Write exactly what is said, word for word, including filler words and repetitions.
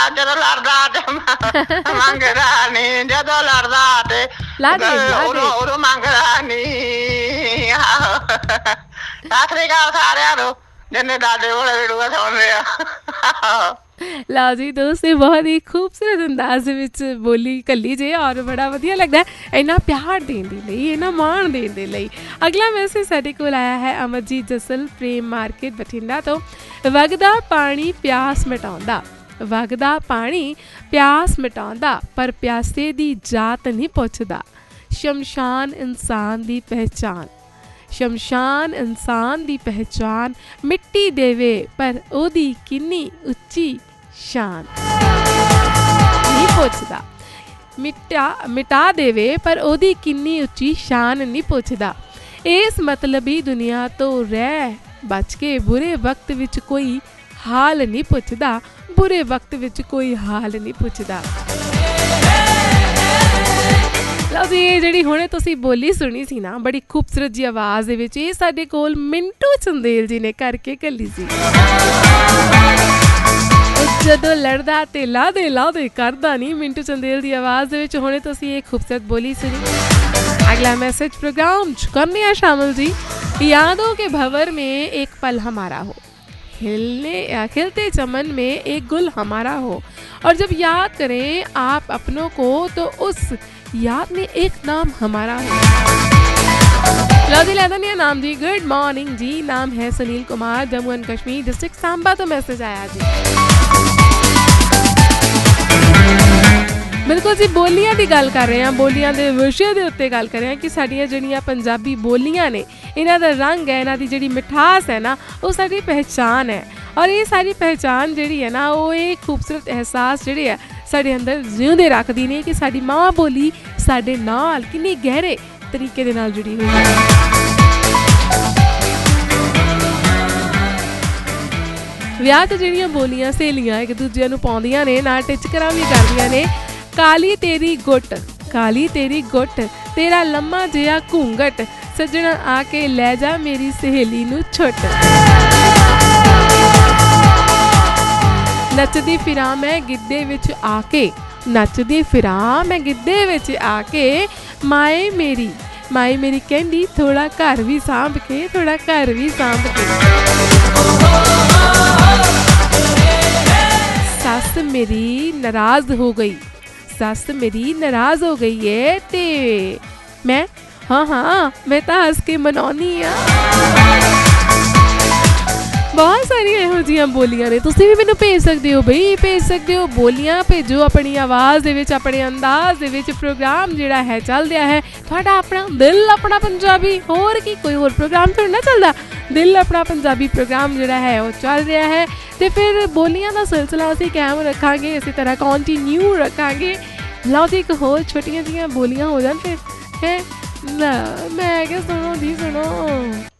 ਜਦੋਂ ਲੜਦਾ ਤੇ ਮੰਗਦਾ ਨੀ, ਜਦੋਂ ਲੜਦਾ ਤੇ ਲਾ ਦੇ ਲਾ ਉਦੋਂ ਦੇ ਉਦੋਂ ਮੰਗਦਾ ਨੀ। ਆਹੋ ਸਤਿ ਸ੍ਰੀ ਅਕਾਲ ਸਾਰਿਆਂ ਨੂੰ ਜਿੰਨੇ ਦਾਦੇ ਕੋਲੇ ਵੀਡੀਓ ਸੁਣਦੇ ਆ। ਆਹੋ ਲਓ ਜੀ ਦੋਸਤ, ਬਹੁਤ ਹੀ ਖੂਬਸੂਰਤ ਅੰਦਾਜ਼ ਦੇ ਵਿੱਚ ਬੋਲੀ ਕੱਲੀ ਜੇ ਔਰ ਬੜਾ ਵਧੀਆ ਲੱਗਦਾ ਇੰਨਾ ਪਿਆਰ ਦੇਣ ਦੇ ਲਈ, ਇੰਨਾ ਮਾਣ ਦੇਣ ਦੇ ਲਈ। ਅਗਲਾ ਮੈਸੇਜ ਸਾਡੇ ਕੋਲ ਆਇਆ ਹੈ ਅਮਰਜੀਤ ਜਸਲ ਪ੍ਰੇਮ ਮਾਰਕੀਟ ਬਠਿੰਡਾ ਤੋਂ। ਵਗਦਾ ਪਾਣੀ ਪਿਆਸ ਮਿਟਾਉਂਦਾ, ਵਗਦਾ ਪਾਣੀ ਪਿਆਸ ਮਿਟਾਉਂਦਾ, ਪਰ ਪਿਆਸੇ ਦੀ ਜਾਤ ਨਹੀਂ ਪੁੱਛਦਾ। ਸ਼ਮਸ਼ਾਨ ਇਨਸਾਨ ਦੀ ਪਹਿਚਾਨ, ਸ਼ਮਸ਼ਾਨ ਇਨਸਾਨ ਦੀ ਪਹਿਚਾਨ, ਮਿੱਟੀ ਦੇਵੇ ਪਰ ਉਹਦੀ ਕਿੰਨੀ ਉੱਚੀ ਸ਼ਾਨ ਨਹੀਂ ਪੁੱਛਦਾ। ਮਿਟਾ ਮਿਟਾ ਦੇਵੇ ਪਰ ਉਹਦੀ ਕਿੰਨੀ ਉੱਚੀ ਸ਼ਾਨ ਨਹੀਂ ਪੁੱਛਦਾ। ਇਸ ਮਤਲਬੀ ਦੁਨੀਆ ਤੋਂ ਰਹਿ ਬਚ ਕੇ ਬੁਰੇ ਵਕਤ ਵਿੱਚ ਕੋਈ ਹਾਲ ਨਹੀਂ ਪੁੱਛਦਾ, ਬੁਰੇ ਵਕਤ ਵਿੱਚ ਕੋਈ ਹਾਲ ਨਹੀਂ ਪੁੱਛਦਾ। ਲਓ ਜੀ, ਇਹ ਜਿਹੜੀ ਹੁਣੇ ਤੁਸੀਂ ਬੋਲੀ ਸੁਣੀ ਸੀ ਨਾ ਬੜੀ ਖੂਬਸੂਰਤ ਜਿਹੀ ਆਵਾਜ਼ ਦੇ ਵਿੱਚ, ਇਹ ਸਾਡੇ ਕੋਲ ਮਿੰਟੂ ਚੰਦੇਲ ਜੀ ਨੇ ਕਰਕੇ ਘੱਲੀ ਸੀ। ਜਦੋਂ ਲੜਦਾ ਤੇ ਲਾਦੇ ਲਾਦੇ ਕਰਦਾ ਨਹੀਂ, ਮਿੰਟੂ ਚੰਦੇਲ ਦੀ ਆਵਾਜ਼ ਦੇ ਵਿੱਚ ਹੁਣੇ ਤੁਸੀਂ ਇਹ ਖੂਬਸੂਰਤ ਬੋਲੀ ਸੁਣੀ। अगला मैसेज प्रोग्राम करने हैं शामिल जी। यादों के भंवर में एक पल हमारा हो, खिलने खिलते चमन में एक गुल हमारा हो, और जब याद करें आप अपनों को तो उस याद में एक नाम हमारा हो। लौजी लैदनिया नाम जी, गुड मॉर्निंग जी, नाम है सुनील कुमार, जम्मू एंड कश्मीर डिस्ट्रिक्ट सांबा तो मैसेज आया जी। बिल्कुल जी, बोलियां की गल कर रहे हैं, बोलियां के विषय के उत्ते गल कर रहे हैं कि साडियां जिहड़ियां पंजाबी बोलियां ने, इन्हां दा रंग है, इन्हां दी जिहड़ी मिठास है ना, वो साडी पहचान है। और ये सारी पहचान जिहड़ी है ना, वो एक खूबसूरत एहसास जिहड़े है साडे अंदर जिउंदे रखदी ने कि साडी मां बोली साडे नाल किन्नी गहरे तरीके दे नाल जुड़ी हुई है। ਵਿਆਹ 'ਚ ਜਿਹੜੀਆਂ ਬੋਲੀਆਂ ਸਹੇਲੀਆਂ ਇੱਕ ਦੂਜੇ ਨੂੰ ਪਾਉਂਦੀਆਂ ਨੇ, ਨਾਲ ਟਿਚਕਰਾਂ ਵੀ ਕਰਦੀਆਂ ਨੇ। ਕਾਲੀ ਤੇਰੀ ਗੁੱਟ, ਕਾਲੀ ਤੇਰੀ ਗੁੱਟ, ਤੇਰਾ ਲੰਮਾ ਜਿਹਾ ਘੂੰਗਟ, ਸੱਜਣਾ ਆ ਕੇ ਲੈ ਜਾ ਮੇਰੀ ਸਹੇਲੀ ਨੂੰ ਛੁੱਟ। ਨੱਚਦੀ ਫਿਰਾਂ ਮੈਂ ਗਿੱਧੇ ਵਿੱਚ ਆ ਕੇ, ਨੱਚਦੀ ਫਿਰਾਂ ਮੈਂ ਗਿੱਧੇ ਵਿੱਚ ਆ ਕੇ, ਮਾਏ ਮੇਰੀ ਮਾਏ ਮੇਰੀ ਕਹਿੰਦੀ ਥੋੜਾ ਘਰ ਵੀ ਸਾਂਭ ਕੇ, ਥੋੜਾ ਘਰ ਵੀ ਸਾਂਭ ਕੇ। ਸੱਸ ਮੇਰੀ ਨਾਰਾਜ਼ ਹੋ ਗਈ, ਸੱਸ ਮੇਰੀ ਨਾਰਾਜ਼ ਹੋ ਗਈ ਏ ਤੇ ਮੈਂ ਹਾਂ ਹਾਂ ਮੈਂ ਤਾਂ ਹੱਸ ਕੇ ਮਨਾਉਣੀ ਆ। ਬਹੁਤ ਸਾਰੀਆਂ ਇਹੋ ਜਿਹੀਆਂ ਬੋਲੀਆਂ ਨੇ, ਤੁਸੀਂ ਵੀ ਮੈਨੂੰ ਭੇਜ ਸਕਦੇ ਹੋ ਬਈ, ਭੇਜ ਸਕਦੇ ਹੋ ਬੋਲੀਆਂ, ਭੇਜੋ ਆਪਣੀ ਆਵਾਜ਼ ਦੇ ਵਿੱਚ, ਆਪਣੇ ਅੰਦਾਜ਼ ਦੇ ਵਿੱਚ। ਪ੍ਰੋਗਰਾਮ ਜਿਹੜਾ ਹੈ ਚੱਲ ਰਿਹਾ ਹੈ ਤੁਹਾਡਾ ਆਪਣਾ ਦਿਲ ਆਪਣਾ ਪੰਜਾਬੀ, ਹੋਰ ਕੀ ਕੋਈ ਹੋਰ ਪ੍ਰੋਗਰਾਮ ਥੋੜ੍ਹਾ ਨਾ ਚੱਲਦਾ, ਦਿਲ ਆਪਣਾ ਪੰਜਾਬੀ ਪ੍ਰੋਗਰਾਮ ਜਿਹੜਾ ਹੈ ਉਹ ਚੱਲ ਰਿਹਾ ਹੈ। ਅਤੇ ਫਿਰ ਬੋਲੀਆਂ ਦਾ ਸਿਲਸਿਲਾ ਅਸੀਂ ਕਾਇਮ ਰੱਖਾਂਗੇ, ਇਸੇ ਤਰ੍ਹਾਂ ਕੰਟੀਨਿਊ ਰੱਖਾਂਗੇ। ਲਓ ਜੀ, ਇੱਕ ਹੋਰ ਛੋਟੀਆਂ ਜਿਹੀਆਂ ਬੋਲੀਆਂ ਹੋ ਜਾਣ ਫਿਰ ਹੈ ਨਾ, ਮੈਂ ਕਿਹਾ ਸੁਣੋ ਜੀ ਸੁਣੋ।